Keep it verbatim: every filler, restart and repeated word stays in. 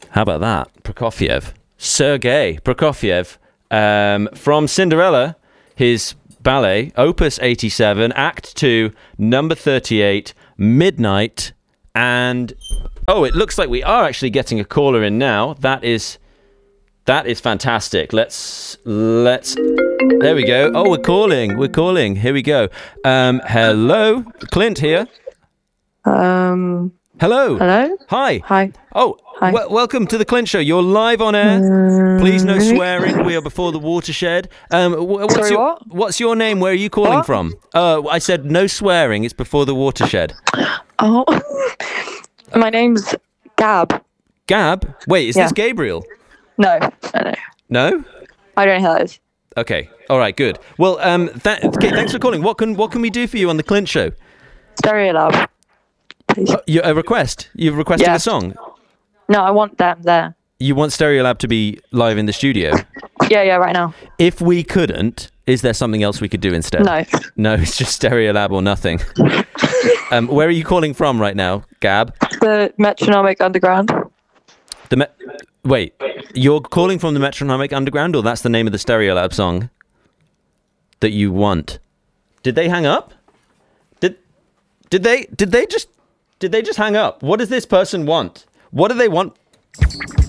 How about that? Prokofiev. Sergei Prokofiev um, from Cinderella, his ballet, Opus eighty-seven, Act two, number thirty-eight, Midnight. And, oh, it looks like we are actually getting a caller in now. That is, that is fantastic. Let's, let's, there we go. Oh, we're calling, we're calling. Here we go. Um, hello, Clint here. Um. Hello. Hello. Hi. Hi. Oh, Hi. W- welcome to the Clint Show. You're live on air. Um, Please, no swearing. We are before the watershed. Um, wh- what's Sorry, your what? What's your name? Where are you calling What? from? Uh, I said no swearing. It's before the watershed. Oh, my name's Gab. Gab. Wait, is Yeah. this Gabriel? No, no, no. No. I don't know who that is. Okay. All right. Good. Well, um, th- okay. Thanks for calling. What can What can we do for you on the Clint Show? Stereolab. Please. Uh, you, a request. You've requested Yeah. a song. No, I want them there. You want Stereolab to be live in the studio. Yeah, yeah, right now. If we couldn't, is there something else we could do instead? No. No, it's just Stereolab or nothing. um, where are you calling from right now, Gab? The Metronomic Underground. The me- Wait, you're calling from the Metronomic Underground, or that's the name of the Stereolab song that you want? Did they hang up? Did did they did they just did they just hang up? What does this person want? What do they want?